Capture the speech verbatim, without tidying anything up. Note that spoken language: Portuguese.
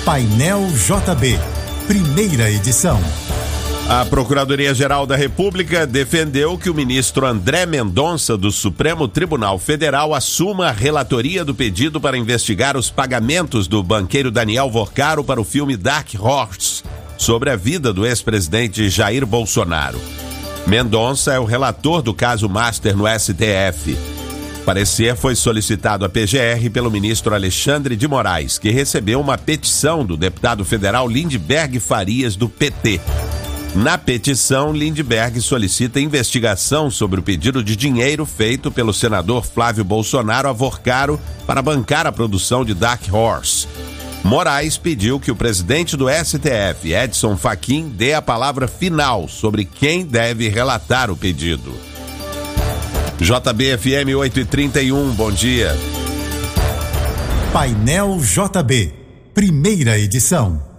Painel J B, primeira edição. A Procuradoria-Geral da República defendeu que o ministro André Mendonça, do Supremo Tribunal Federal, assuma a relatoria do pedido para investigar os pagamentos do banqueiro Daniel Vorcaro para o filme Dark Horse, sobre a vida do ex-presidente Jair Bolsonaro. Mendonça é o relator do caso Master no S T F. O parecer foi solicitado à P G R pelo ministro Alexandre de Moraes, que recebeu uma petição do deputado federal Lindbergh Farias, do P T. Na petição, Lindbergh solicita investigação sobre o pedido de dinheiro feito pelo senador Flávio Bolsonaro a Vorcaro para bancar a produção de Dark Horse. Moraes pediu que o presidente do S T F, Edson Fachin, dê a palavra final sobre quem deve relatar o pedido. J B F M oito e trinta e um, bom dia. Painel J B, primeira edição.